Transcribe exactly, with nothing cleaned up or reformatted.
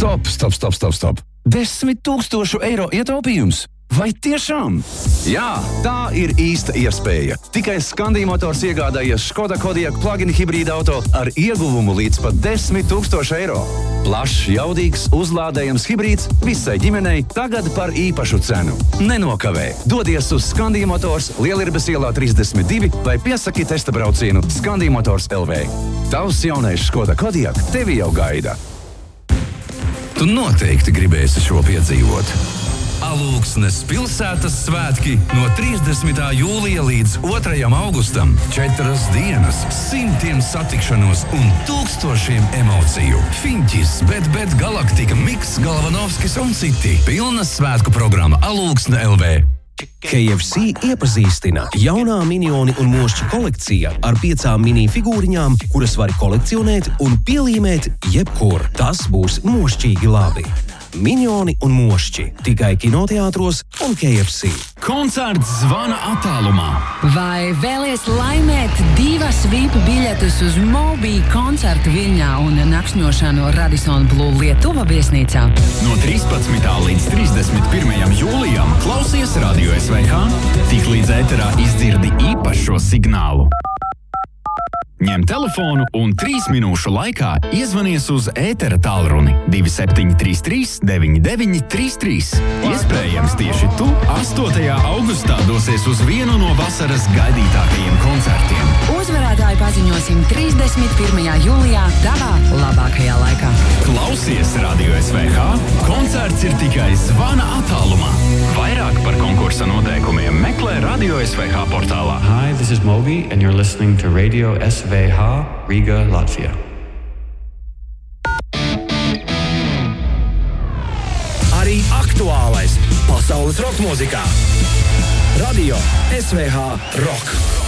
Stop, stop, stop, stop, stop. Desmit tūkstošu eiro ietaupījums. Vai tiešām? Jā, tā ir īsta iespēja. Tikai Skandija Motors iegādājies Škoda Kodiaq plug-in hibrīda auto ar ieguvumu līdz pat desmit tūkstoši eiro. Plašs, jaudīgs, uzlādējams hibrīds visai ģimenei tagad par īpašu cenu. Nenokavē. Dodies uz Skandija Motors Lielirbes ielā trīsdesmit divi vai piesaki testa braucienu Skandija Motors L V. Tavs jaunais Škoda Kodiaq tevi jau gaida. Tu noteikti gribēsi šo piedzīvot. Alūksnes pilsētas svētki no trīsdesmitā jūlija līdz otrajam augustam. Četras dienas, simtiem satikšanos un tūkstošiem emociju. Fiņķis, Bet Bet Galaktika, Miks, Galvanovskis un citi. Pilna svētku programma Alūksne L V. K F C iepazīstina jaunā Minioni un Mošķi kolekcija ar piecām mini figūriņām, kuras var kolekcionēt un pielīmēt jebkur. Tas būs mošķīgi labi. Minioni un Mošķi tikai kinoteātros un K F C. Koncerts zvana attālumā. Vai vēlies laimēt divas V I P biļetes uz Moby koncertu Viļņā un nakšņošanu Radisson Blu Lietuva viesnīcā? No trīspadsmitā līdz trīsdesmit pirmajam jūlijam klausies Radio S V H, tik līdz ēterā izdzirdi īpašo signālu. Ņem telefonu un trīs minūšu laikā iezvanies uz ētera tālruni divi septiņi trīs trīs deviņi deviņi trīs trīs. Iespējams, tieši tu astotajā augustā dosies uz vienu no vasaras gaidītākajiem koncertiem. Uzvarētāju paziņosim trīsdesmit pirmajā jūlijā tavā labākajā laikā. Klausies Radio S V H, koncerts ir tikai zvana attālumā. Vairāk par konkursa noteikumiem meklē Radio S V H portālā. Hi, this is Moby and you're listening to Radio S V H, Riga, Latvia. Arī aktuālais pasaules roka mūzikā. Radio S V H Rock.